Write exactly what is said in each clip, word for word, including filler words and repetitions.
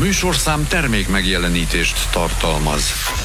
műsorszám termék megjelenítést tartalmaz.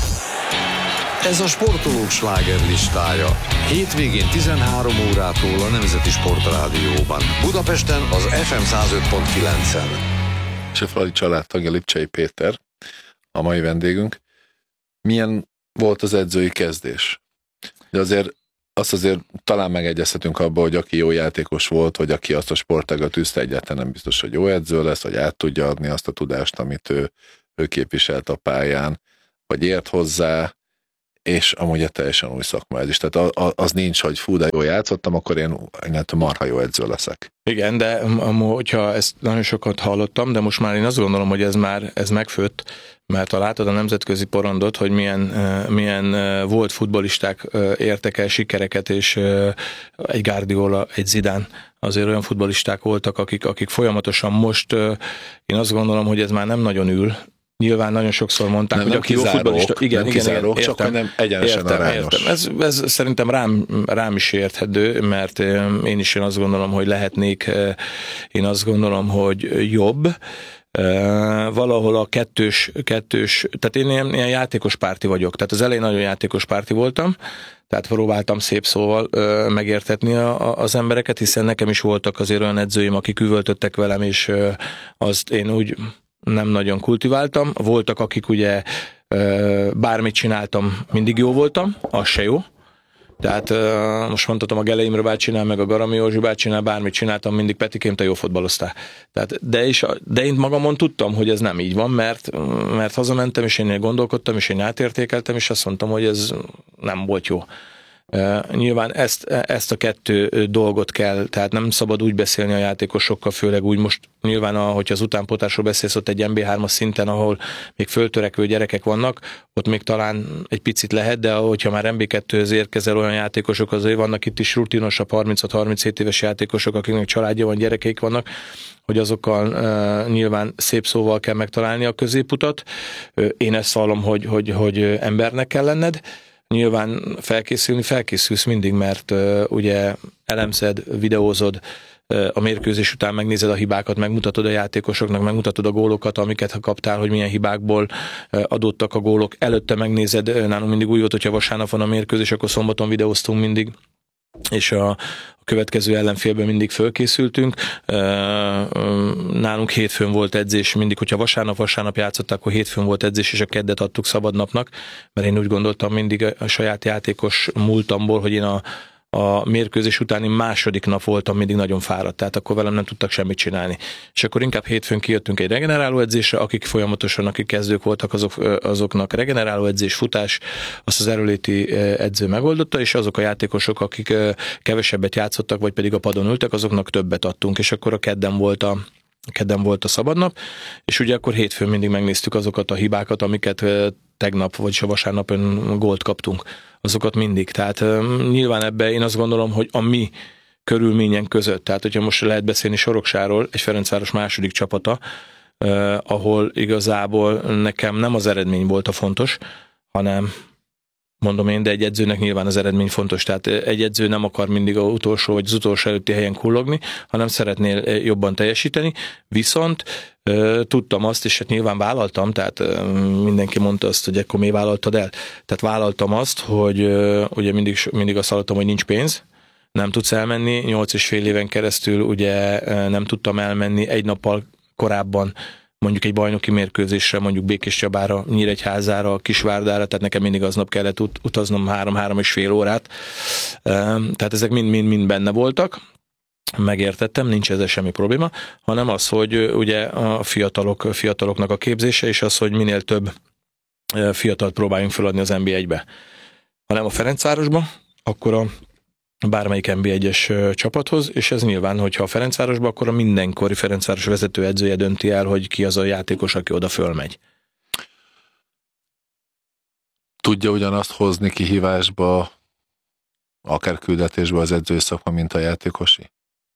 Ez a sportolók slágerlistája. Hétvégén tizenhárom órától a Nemzeti Sportrádióban. Budapesten az ef em száz öt pont kilencen. És a Fradi családtagja Lipcsei Péter, a mai vendégünk. Milyen volt az edzői kezdés? De azért azt azért talán megegyezhetünk abba, hogy aki jó játékos volt, vagy aki azt a sportágat űzte, egyáltalán nem biztos, hogy jó edző lesz, vagy át tudja adni azt a tudást, amit ő, ő képviselt a pályán, vagy ért hozzá, és amúgy egy teljesen új szakma ez is. Tehát az nincs, hogy fú, de jól játszottam, akkor én marha jó edző leszek. Igen, de hogyha ezt nagyon sokat hallottam, de most már én azt gondolom, hogy ez már ez megfőtt, mert ha látod a nemzetközi porondot, hogy milyen, milyen volt futballisták értek el sikereket, és egy Guardiola, egy Zidane, azért olyan futballisták voltak, akik, akik folyamatosan most, én azt gondolom, hogy ez már nem nagyon ül. Nyilván nagyon sokszor mondták, nem, hogy nem aki jó futballista... Igen, nem igen, kizárók, igen, csak nem egyenesen értem, arányos. Értem. Ez, ez szerintem rám, rám is érthető, mert én is én azt gondolom, hogy lehetnék, én azt gondolom, hogy jobb. Valahol a kettős, kettős tehát én ilyen, ilyen játékos párti vagyok. Tehát az elején nagyon játékos párti voltam, tehát próbáltam szép szóval ö, megértetni a, a, az embereket, hiszen nekem is voltak azért olyan edzőim, akik üvöltöttek velem, és ö, azt én úgy nem nagyon kultiváltam. Voltak, akik ugye bármit csináltam, mindig jó voltam, az se jó. Tehát most mondhatom, a Gele Imre bácsinál, meg a Garami Józsi bácsinál, bármit csináltam, mindig Petikém, te jó fotballoztál. Tehát, de, is, de én magamon tudtam, hogy ez nem így van, mert, mert hazamentem, és én gondolkodtam, és én átértékeltem, és azt mondtam, hogy ez nem volt jó. Uh, nyilván ezt, ezt a kettő dolgot kell, tehát nem szabad úgy beszélni a játékosokkal, főleg úgy most nyilván, hogyha az utánpótlásról beszélsz ott egy em bé hármas szinten, ahol még föltörekvő gyerekek vannak, ott még talán egy picit lehet, de hogyha már em bé kettőhöz érkezel, olyan játékosok, azért vannak itt is rutinosabb harminchat-harminchét éves játékosok, akiknek családja van, gyerekeik vannak, hogy azokkal uh, nyilván szép szóval kell megtalálni a középutat. Uh, én ezt hallom, hogy, hogy, hogy embernek kell lenned. Nyilván felkészülni, felkészülsz mindig, mert uh, ugye elemzed, videózod, uh, a mérkőzés után megnézed a hibákat, megmutatod a játékosoknak, megmutatod a gólokat, amiket ha kaptál, hogy milyen hibákból uh, adottak a gólok. Előtte megnézed, uh, nálunk mindig úgy volt, hogyha vasárnap van a mérkőzés, akkor szombaton videóztunk mindig, és a, a következő ellenfélben mindig fölkészültünk. Nálunk hétfőn volt edzés, mindig, hogyha vasárnap, vasárnap játszottak, akkor hétfőn volt edzés, és a keddet adtuk szabadnapnak, mert én úgy gondoltam mindig a saját játékos múltamból, hogy én a a mérkőzés utáni második nap voltam mindig nagyon fáradt, tehát akkor velem nem tudtak semmit csinálni. És akkor inkább hétfőn kijöttünk egy regeneráló edzésre, akik folyamatosan, akik kezdők voltak, azok, azoknak regeneráló edzés, futás, azt az erőléti edző megoldotta, és azok a játékosok, akik kevesebbet játszottak, vagy pedig a padon ültek, azoknak többet adtunk, és akkor a kedden volt a kedden volt a szabadnap, és ugye akkor hétfőn mindig megnéztük azokat a hibákat, amiket tegnap, vagyis a vasárnapon gólt kaptunk. Azokat mindig. Tehát nyilván ebbe én azt gondolom, hogy a mi körülményen között, tehát hogyha most lehet beszélni Soroksáról, egy Ferencváros második csapata, eh, ahol igazából nekem nem az eredmény volt a fontos, hanem mondom én, de egy edzőnek nyilván az eredmény fontos, tehát egy edző nem akar mindig az utolsó vagy az utolsó előtti helyen kullogni, hanem szeretnél jobban teljesíteni, viszont uh, tudtam azt, és hát nyilván vállaltam, tehát uh, mindenki mondta azt, hogy akkor miért vállaltad el? Tehát vállaltam azt, hogy uh, ugye mindig, mindig azt hallottam, hogy nincs pénz, nem tudsz elmenni, nyolc és fél éven keresztül ugye uh, nem tudtam elmenni, egy nappal korábban mondjuk egy bajnoki mérkőzésre, mondjuk Békéscsabára, Nyíregyházára, Kisvárdára, tehát nekem mindig aznap kellett ut- utaznom három-három és fél órát. Tehát ezek mind-mind benne voltak. Megértettem, nincs ezzel semmi probléma, hanem az, hogy ugye a fiatalok, fiataloknak a képzése, és az, hogy minél több fiatalt próbáljunk feladni az en bé egybe. Ha nem a Ferencvárosba, akkor a bármelyik en bé egyes csapathoz, és ez nyilván, hogyha a Ferencvárosba, akkor a mindenkori Ferencváros vezetőedzője dönti el, hogy ki az a játékos, aki oda fölmegy. Tudja ugyanazt hozni kihívásba, akár küldetésbe az edzői szakma, mint a játékosi?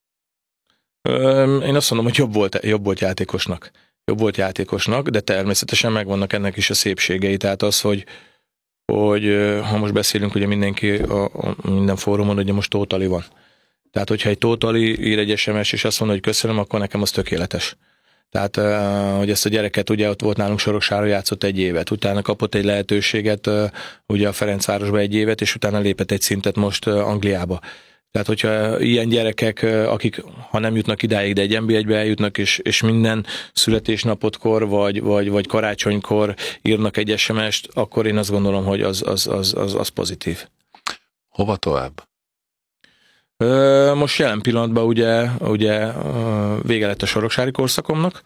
Én azt mondom, hogy jobb volt, jobb volt játékosnak. Jobb volt játékosnak, de természetesen megvannak ennek is a szépségei, tehát az, hogy hogy ha most beszélünk, ugye mindenki a, a minden fórumon, ugye most Tótali van. Tehát, hogyha egy Tótali ír egy es em es, és azt mondja, hogy köszönöm, akkor nekem az tökéletes. Tehát, hogy ezt a gyereket, ugye ott volt nálunk Soroksáron, játszott egy évet, utána kapott egy lehetőséget, ugye a Ferencvárosba egy évet, és utána lépett egy szintet most Angliába. Tehát, hogyha ilyen gyerekek, akik ha nem jutnak idáig, de egy en bé egybe eljutnak, és, és minden születésnapotkor, vagy, vagy, vagy karácsonykor írnak egy es em est, akkor én azt gondolom, hogy az, az, az, az, az pozitív. Hova tovább? Most jelen pillanatban ugye, ugye vége lett a soroksári korszakomnak.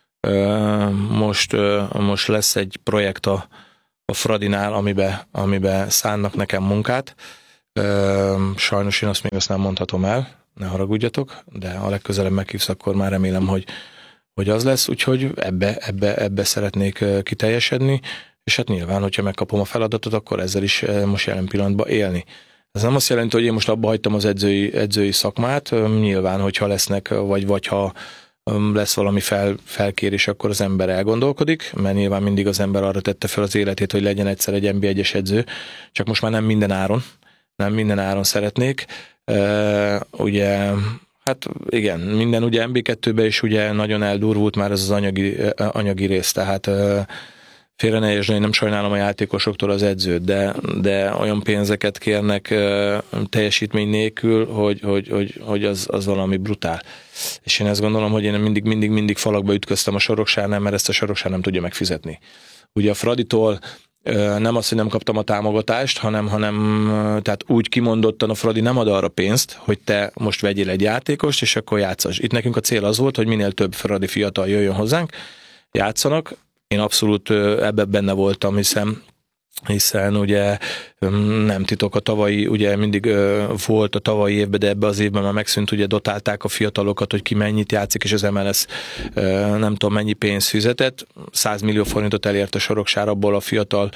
Most, most lesz egy projekt a, a Fradinál, amiben, amiben szánnak nekem munkát. Sajnos én azt még azt nem mondhatom el, ne haragudjatok, de ha legközelebb meghívsz, akkor már remélem, hogy, hogy az lesz, úgyhogy ebbe, ebbe, ebbe szeretnék kiteljesedni, és hát nyilván, hogyha megkapom a feladatot, akkor ezzel is most jelen pillanatban élni. Ez nem azt jelenti, hogy én most abba hagytam az edzői, edzői szakmát, nyilván, hogyha lesznek, vagy, vagy ha lesz valami fel, felkérés, akkor az ember elgondolkodik, mert nyilván mindig az ember arra tette fel az életét, hogy legyen egyszer egy en bé egyes edző, csak most már nem minden áron, nem minden áron szeretnék. Uh, ugye, hát igen, minden ugye en bé kettőben is ugye nagyon eldurvult már ez az anyagi, anyagi rész, tehát uh, félre ne értsd, én nem sajnálom a játékosoktól az edzőt, de, de olyan pénzeket kérnek uh, teljesítmény nélkül, hogy, hogy, hogy, hogy az, az valami brutál. És én ezt gondolom, hogy én mindig, mindig, mindig falakba ütköztem a Soroksárnál, mert ezt a Soroksár nem tudja megfizetni. Ugye a Fraditól nem az, hogy nem kaptam a támogatást, hanem, hanem tehát úgy kimondottan a Fradi nem ad arra pénzt, hogy te most vegyél egy játékost, és akkor játszas. Itt nekünk a cél az volt, hogy minél több Fradi fiatal jöjjön hozzánk, játszanak. Én abszolút ebben benne voltam, hiszen hiszen ugye nem titok, a tavalyi, ugye mindig volt a tavalyi évben, de ebbe az évben már megszűnt, ugye dotálták a fiatalokat, hogy ki mennyit játszik, és az em el es nem tudom mennyi pénzt fizetett, száz millió forintot elért a Soroksár abból a fiatal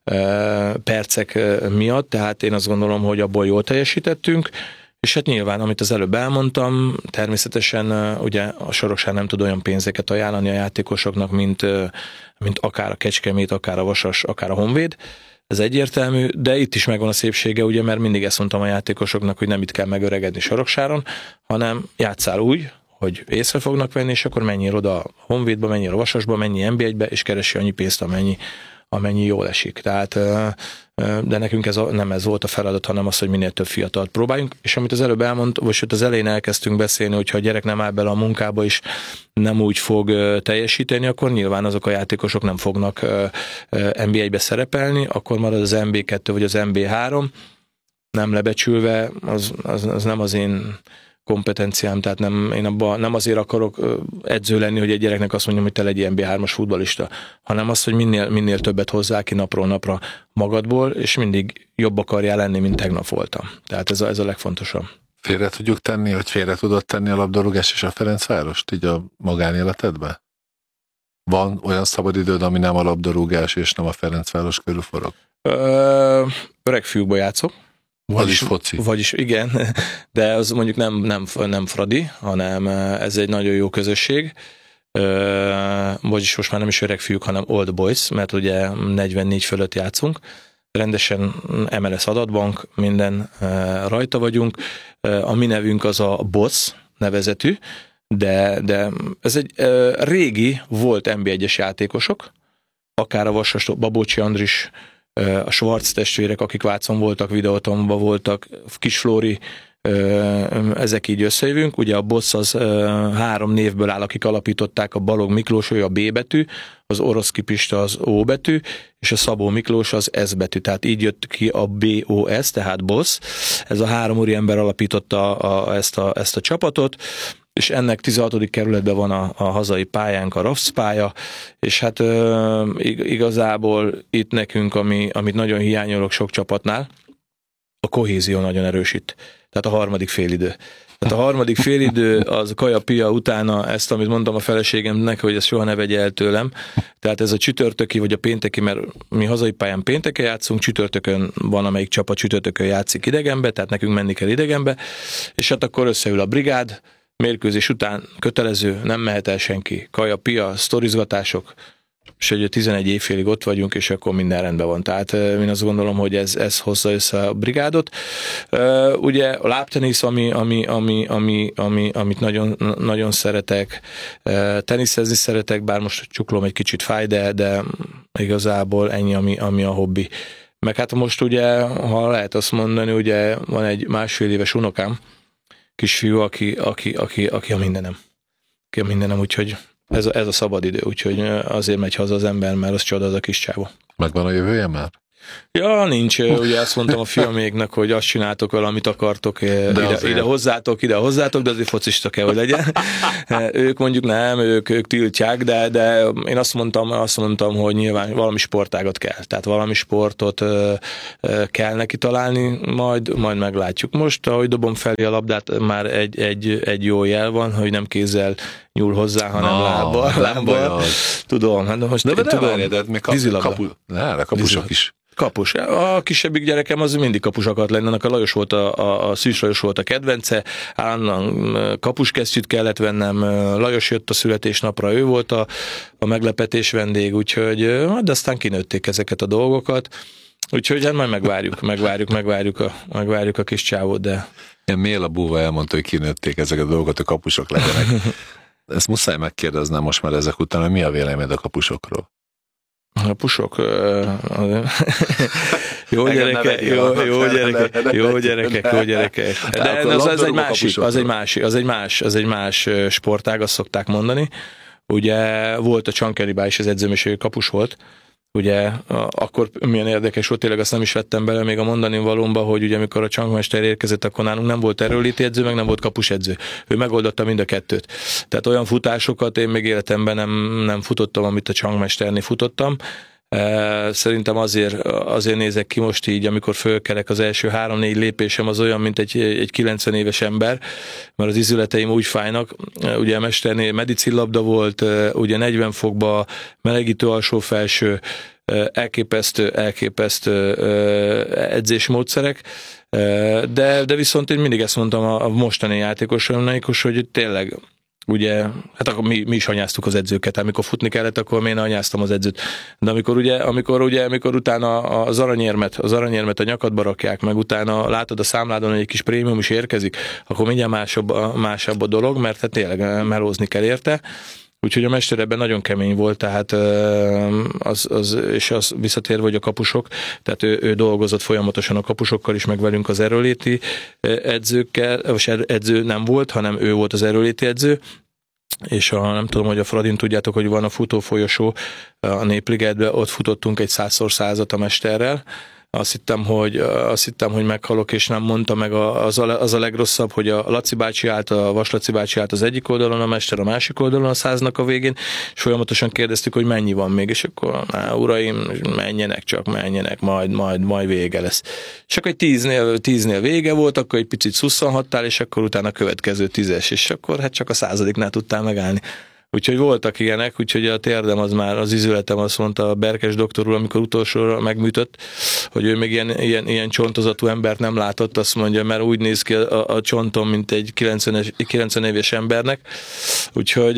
percek miatt, tehát én azt gondolom, hogy abból jól teljesítettünk, és hát nyilván, amit az előbb elmondtam, természetesen ugye a Soroksár nem tud olyan pénzeket ajánlani a játékosoknak, mint, mint akár a Kecskemét, akár a Vasas, akár a Honvéd. Ez egyértelmű, de itt is megvan a szépsége, ugye, mert mindig ezt mondtam a játékosoknak, hogy nem itt kell megöregedni Soroksáron, hanem játsszál úgy, hogy észre fognak venni, és akkor menjél oda a Honvédba, menjél a Vasasba, menjél en bé egybe, és keresi annyi pénzt, amennyi, amennyi jól esik. Tehát, de nekünk ez a, nem ez volt a feladat, hanem az, hogy minél több fiatalt próbáljunk, és amit az előbb elmond, vagy az elején elkezdtünk beszélni, hogyha a gyerek nem áll bele a munkába is, nem úgy fog teljesíteni, akkor nyilván azok a játékosok nem fognak en bé egybe szerepelni, akkor marad az en bé kettő vagy az en bé három, nem lebecsülve, az, az, az nem az én kompetenciám, tehát nem, én abban nem azért akarok edző lenni, hogy egy gyereknek azt mondjam, hogy te legyél en bé hármas futballista, hanem az, hogy minél, minél többet hozzá ki napról napra magadból, és mindig jobb akarjál lenni, mint tegnap voltam. Tehát ez a, ez a legfontosabb. Félre tudjuk tenni, hogy félre tudod tenni a labdarúgás és a Ferencvárost így a magánéletedben? Van olyan szabadidőd, ami nem a labdarúgás és nem a Ferencváros körül forog? Ö, öreg fiúkba játszok. Vagyis foci. Vagyis igen, de az mondjuk nem, nem, nem Fradi, hanem ez egy nagyon jó közösség. Vagyis most már nem is öreg fiúk, hanem old boys, mert ugye negyvennégy fölött játszunk. Rendesen em el es adatbank, minden rajta vagyunk. A mi nevünk az a Boss nevezetű, de, de ez egy régi, volt en bé egyes játékosok, akár a Vasas, Babócsi Andris, a Schwarz testvérek, akik Vácon voltak, Videótonban voltak, Kisflóri, ezek így összejövünk. Ugye a Boss az három névből áll, akik alapították, a Balog Miklós, ő a B betű, az Oroszki Pista az O betű, és a Szabó Miklós az S betű. Tehát így jött ki a bé o es, tehát Boss. Ez a három úriember alapította a, a, ezt, a, ezt a csapatot, és ennek tizenhatodik kerületben van a, a hazai pályánk, a Rafsz pálya, és hát e, igazából itt nekünk, ami, amit nagyon hiányolok sok csapatnál, a kohézió nagyon erősít. Tehát a harmadik félidő. Tehát a harmadik félidő az kaja-pia utána ezt, amit mondtam a feleségemnek, hogy ezt soha ne vegye el tőlem. Tehát ez a csütörtöki vagy a pénteki, mert mi hazai pályán pénteken játszunk, csütörtökön van, amelyik csapat csütörtökön játszik idegenbe, tehát nekünk menni kell idegenbe, és hát akkor összeül a brigád, mérkőzés után kötelező, nem mehet el senki. Kaja, pia, sztorizgatások, és egy tizenegy évfélig ott vagyunk, és akkor minden rendben van. Tehát én azt gondolom, hogy ez, ez hozza össze a brigádot. Ugye a lábtenisz, ami, ami, ami, ami, ami, amit nagyon, nagyon szeretek, teniszezni szeretek, bár most csuklom egy kicsit fáj, de, de igazából ennyi, ami, ami a hobbi. Meg hát most ugye, ha lehet azt mondani, ugye van egy másfél éves unokám, kisfiú, aki, aki, aki, aki a mindenem. Aki a mindenem, úgyhogy ez a, ez a szabad idő, úgyhogy azért megy haza az ember, mert az csoda, az a kis csávó. Megvan a jövője már? Ja, nincs. Ugye azt mondtam a fiaméknak, hogy azt csináltok vele, amit akartok, ide, ide hozzátok, ide hozzátok, de azért focista kell, hogy legyen. Ők mondjuk nem, ők, ők tiltják, de, de én azt mondtam, azt mondtam, hogy nyilván valami sportágat kell. Tehát valami sportot kell neki találni, majd, majd meglátjuk. Most, ahogy dobom felé a labdát, már egy, egy, egy jó jel van, hogy nem kézzel nyúl hozzá, hanem no, lábbal. lábbal. Tudom, hát most de, de tudom, várjál, de még kap, kapu, ne, de kapusok is. Kapus. A kisebbik gyerekem az mindig kapus akart lenni, annak a Lajos volt, a, a, a Szűs Lajos volt a kedvence, állandóan kapuskesztyűt kellett vennem, Lajos jött a születésnapra, ő volt a, a meglepetés vendég, úgyhogy de aztán kinőtték ezeket a dolgokat, úgyhogy hát majd megvárjuk, megvárjuk, megvárjuk a, megvárjuk a kis csávót, de... Én Méla Búva elmondta, hogy kinőtték ezeket a dolgokat, hogy kapusok legyenek. Ezt muszáj megkérdeznem most már ezek után, hogy mi a véleményed a kapusokról? A pusok, jó gyerekek, jó, jó gyerekek, jó gyerekek, jó gyerekek. De az, az egy másik, az egy másik, az egy más, az egy más sportág, azt szokták mondani. Ugye volt a Csankeribá is az edzőm, és ő kapus volt. Ugye akkor milyen érdekes volt, tényleg azt nem is vettem bele még a mondani valómba, hogy ugye amikor a csankmester érkezett, akkor nálunk nem volt erőléti edző, meg nem volt kapusedző. Ő megoldotta mind a kettőt. Tehát olyan futásokat én még életemben nem, nem futottam, amit a csankmesternél futottam. Szerintem azért, azért nézek ki most így, amikor fölkelek, az első három-négy lépésem az olyan, mint egy, egy kilencven éves ember, mert az izületeim úgy fájnak. Ugye a mesternél medicinlabda volt, ugye negyven fokba, melegítő alsó-felső, elképesztő, elképesztő edzésmódszerek, de, de viszont én mindig ezt mondtam a mostani játékosomnak, hogy tényleg ugye, hát akkor mi, mi is anyáztuk az edzőket, amikor futni kellett, akkor én anyáztam az edzőt. De amikor ugye, amikor ugye, amikor utána az aranyérmet, az aranyérmet a nyakadba rakják, meg utána látod a számládon, hogy egy kis prémium is érkezik, akkor mindjárt másabb, másabb a dolog, mert hát tényleg melózni kell érte. Úgyhogy a mester ebben nagyon kemény volt, tehát az, az, és az visszatérve, hogy a kapusok, tehát ő, ő dolgozott folyamatosan a kapusokkal is, meg velünk az erőléti edzőkkel, vagy edző nem volt, hanem ő volt az erőléti edző, és a, nem tudom, hogy a Fradin tudjátok, hogy van a futófolyosó a Népligetben, ott futottunk egy százszor százat a mesterrel. Azt hittem, hogy, azt hittem, hogy meghalok, és nem mondta meg a, az, a, az a legrosszabb, hogy a Laci bácsi állt, a Vas Laci bácsi állt az egyik oldalon, a mester a másik oldalon a száznak a végén, és folyamatosan kérdeztük, hogy mennyi van még, és akkor, á, uraim, menjenek csak, menjenek, majd, majd, majd vége lesz. És akkor egy tíznél, tíznél vége volt, akkor egy picit szusszanhattál, és akkor utána a következő tízes, és akkor hát csak a századiknál tudtál megállni. Úgyhogy voltak ilyenek, úgyhogy a térdem az már, az izületem azt mondta a Berkes doktor úr, amikor utolsóra megműtött, hogy ő még ilyen, ilyen, ilyen csontozatú embert nem látott, azt mondja, mert úgy néz ki a, a csontom, mint egy kilencven éves embernek. Úgyhogy,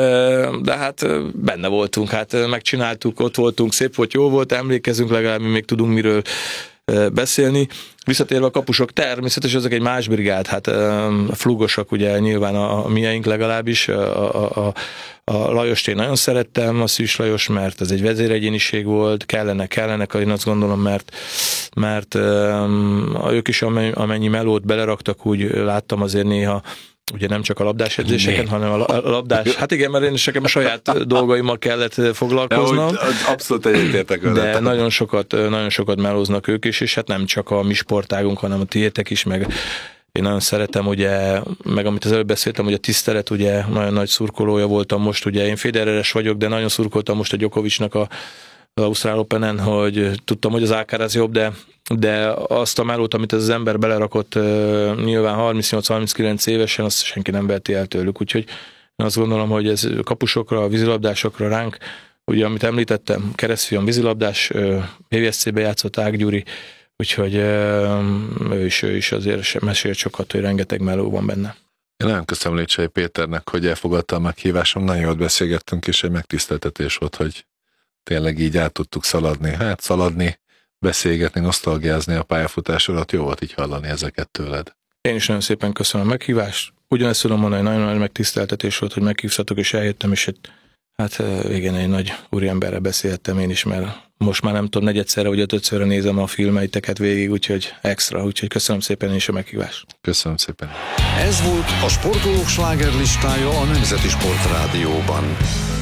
de hát benne voltunk, hát megcsináltuk, ott voltunk, szép volt, jó volt, emlékezünk, legalább mi még tudunk miről beszélni. Visszatérve a kapusok, természetesen ezek egy más brigád, hát a flugosak ugye nyilván a, a miénk legalábbis, a, a, a, a Lajost én nagyon szerettem, a Szűs Lajos, mert ez egy vezéregyéniség volt, kellene, kellenek, én azt gondolom, mert, mert um, ők is amennyi, amennyi melót beleraktak, úgy láttam azért néha, ugye nem csak a labdás edzéseken, hanem a labdás, hát igen, mert én is nekem a saját dolgaimmal kellett foglalkoznom. Ja, abszolút egyetértek vele. De nagyon sokat, nagyon sokat melóznak ők is, és hát nem csak a mi sportágunk, hanem a tiétek is, meg én nagyon szeretem, ugye, meg amit az előbb beszéltem, hogy a tisztelet, ugye, nagyon nagy szurkolója voltam most, ugye én Federeres vagyok, de nagyon szurkoltam most a Djokovicnak a az Ausztrál Openen, hogy tudtam, hogy az Alcaraz jobb, de, de azt a melót, amit az ember belerakott nyilván harmincnyolc-harminckilenc évesen, azt senki nem veheti el tőlük, úgyhogy én azt gondolom, hogy ez kapusokra, vízilabdásokra ránk, ugye amit említettem, keresztfiam vízilabdás, bé vé es cé-be játszott Ág Gyuri, úgyhogy ő is, ő is azért mesélt sokat, hogy rengeteg meló van benne. Én nagyon köszönöm Lécsei Péternek, hogy elfogadta a meghívásom, nagyon jól beszélgettünk, és egy megtiszteltetés volt, hogy tényleg így át tudtuk szaladni. Hát szaladni, beszélgetni, nosztalgiázni a pályafutás alatt, jó volt így hallani ezeket tőled. Én is nagyon szépen köszönöm a meghívást. Ugyanezt tudom mondani, hogy nagyon nagy megtiszteltetés volt, hogy meghívtatok, és eljöttem, és egy, hát igen, egy nagy úriemberrel beszélhettem én is, mert most már nem tudom, negyedszerre vagy ötödszörre nézem a filmeiteket végig, úgyhogy extra, úgyhogy köszönöm szépen én is a meghívást. Köszönöm szépen. Ez volt a Sportolók slágerlistája a Nemzeti Sportrádióban.